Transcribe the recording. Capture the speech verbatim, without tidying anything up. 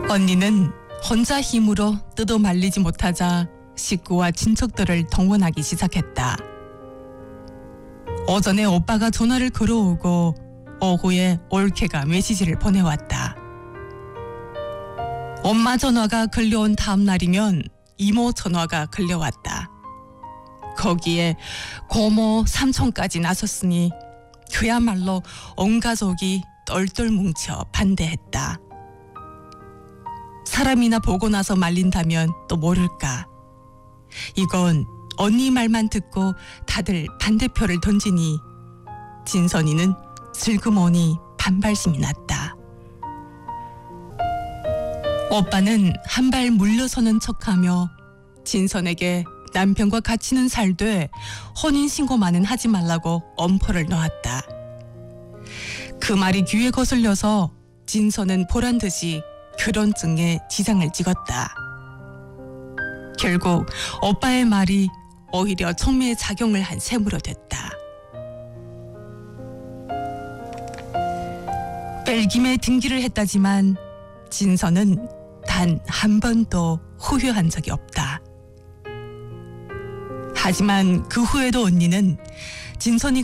언니는 혼자 힘으로 뜯어 말리지 못하자 식구와 친척들을 동원하기 시작했다. 오전에 오빠가 전화를 걸어오고 오후에 올케가 메시지를 보내왔다. 엄마 전화가 걸려온 다음 날이면 이모 전화가 걸려왔다. 거기에 고모, 삼촌까지 나섰으니 그야말로 온 가족이 똘똘 뭉쳐 반대했다. 사람이나 보고 나서 말린다면 또 모를까. 이건 언니 말만 듣고 다들 반대표를 던지니 진선이는 슬그머니 반발심이 났다. 오빠는 한 발 물러서는 척하며 진선에게 남편과 같이는 살되 혼인신고만은 하지 말라고 엄포를 놓았다. 그 말이 귀에 거슬려서 진선은 보란듯이 결혼증에 지장을 찍었다. 결국 오빠의 말이 오히려 촉매에 작용을 한 셈으로 됐다. 뺄김에 등기를 했다지만 진선은 단 한 번도 후회한 적이 없다. 하지만 그 후에도 언니는 진선이가